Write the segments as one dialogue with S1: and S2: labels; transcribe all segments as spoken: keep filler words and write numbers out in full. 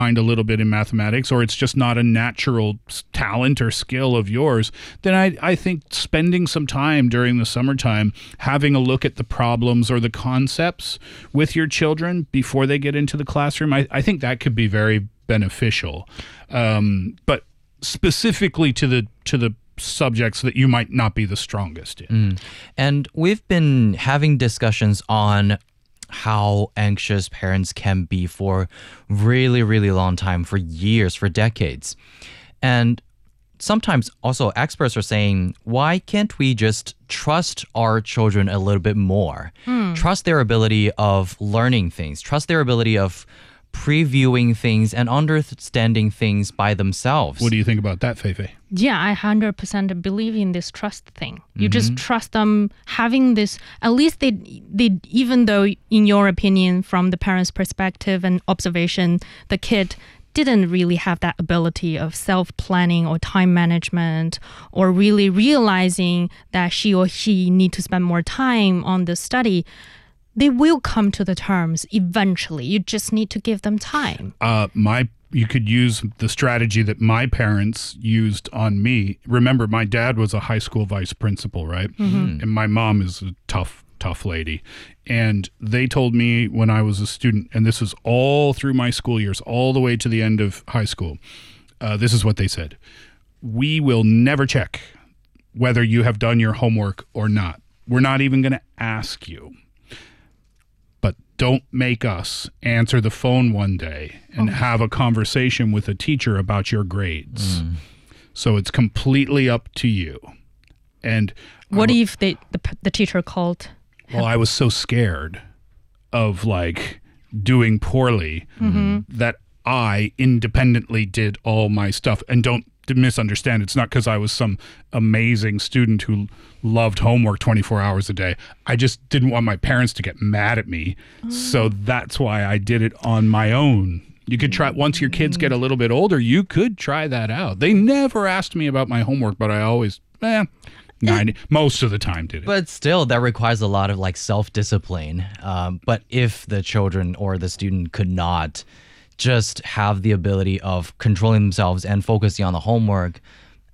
S1: behind a little bit in mathematics, or it's just not a natural talent or skill of yours, then I, I think spending some time during the summertime, having a look at the problems or the concepts with your children before they get into the classroom, I, I think that could be very beneficial. Um, but specifically to the to the subjects that you might not be the strongest in.
S2: Mm. And we've been having discussions on how anxious parents can be for really, really long time, for years, for decades. And sometimes also experts are saying, why can't we just trust our children a little bit more? Mm. Trust their ability of learning things, trust their ability of previewing things and understanding things by themselves.
S1: What do you think about that, Feifei?
S3: Yeah, I one hundred percent believe in this trust thing. You mm-hmm. just trust them having this, at least they, they, even though in your opinion, from the parent's perspective and observation, the kid didn't really have that ability of self-planning or time management or really realizing that she or he need to spend more time on the study, they will come to the terms eventually. You just need to give them time.
S1: Uh, my, you could use the strategy that my parents used on me. Remember, my dad was a high school vice principal, right? Mm-hmm. And my mom is a tough, tough lady. And they told me when I was a student, and this is all through my school years, all the way to the end of high school, uh, this is what they said. We will never check whether you have done your homework or not. We're not even going to ask you. Don't make us answer the phone one day and oh. have a conversation with a teacher about your grades. Mm. So it's completely up to you. And
S3: what I, if they, the the teacher called?
S1: Well, I was so scared of like doing poorly mm-hmm. that I independently did all my stuff. And don't misunderstand, it's not because I was some amazing student who loved homework twenty-four hours a day. I just didn't want my parents to get mad at me. Oh. So that's why I did it on my own. You could try, once your kids get a little bit older, you could try that out. They never asked me about my homework, but I always, eh, ninety, most of the time did it.
S2: But still, that requires a lot of like self-discipline. Um, but if the children or the student could not just have the ability of controlling themselves and focusing on the homework,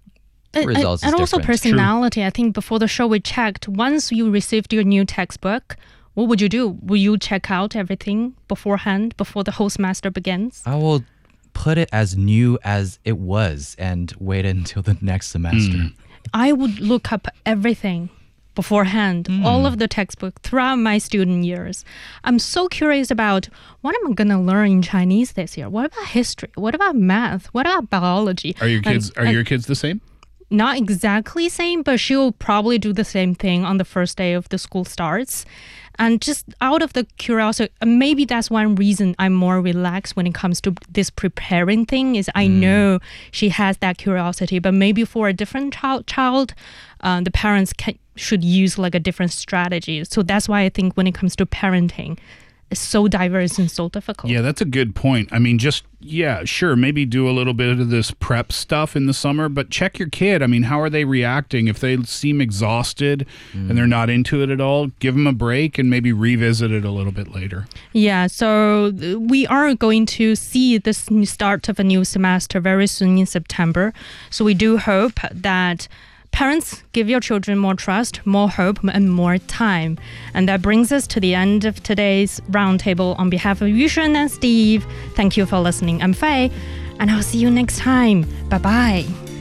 S2: the results
S3: and, and
S2: is
S3: also
S2: different.
S3: Personality. True. I think before the show we checked, once you received your new textbook, what would you do? Will you check out everything beforehand, before the whole semester begins?
S2: I will put it as new as it was and wait until the next semester. Mm.
S3: I would look up everything beforehand, mm. all of the textbook throughout my student years. I'm so curious about what am I going to learn in Chinese this year? What about history? What about math? What about biology?
S1: Are your kids and, are and your kids the same?
S3: Not exactly same, but she'll probably do the same thing on the first day of the school starts. And just out of the curiosity, maybe that's one reason I'm more relaxed when it comes to this preparing thing, is I mm. know she has that curiosity, but maybe for a different child, child uh, the parents can, should use like a different strategy. So that's why I think when it comes to parenting, it's so diverse and so difficult.
S1: Yeah, that's a good point. I mean, just, yeah, sure, maybe do a little bit of this prep stuff in the summer, but check your kid. I mean, how are they reacting? If they seem exhausted mm. and they're not into it at all, give them a break and maybe revisit it a little bit later.
S3: Yeah, so we are going to see this start of a new semester very soon in September. So we do hope that parents, give your children more trust, more hope, and more time. And that brings us to the end of today's roundtable. On behalf of Yushun and Steve, thank you for listening. I'm Fei, and I'll see you next time. Bye-bye.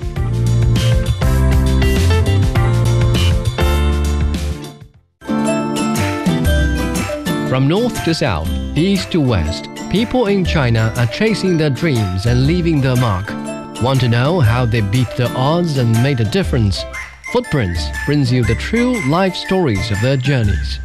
S4: From north to south, east to west, people in China are chasing their dreams and leaving their mark. Want to know how they beat the odds and made a difference? Footprints brings you the true life stories of their journeys.